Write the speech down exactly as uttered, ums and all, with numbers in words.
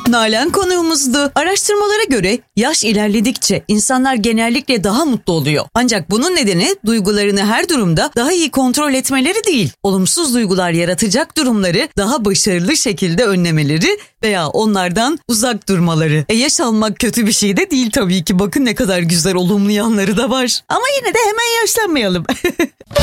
Nalan konuğumuzdu. Araştırmalara göre yaş ilerledikçe insanlar genellikle daha mutlu oluyor. Ancak bunun nedeni duygularını her durumda daha iyi kontrol etmeleri değil. Olumsuz duygular yaratacak durumları daha başarılı şekilde önlemeleri veya onlardan uzak durmaları. E yaş almak kötü bir şey de değil tabii ki. Bakın ne kadar güzel olumlu yanları da var. Ama yine de hemen yaşlanmayalım.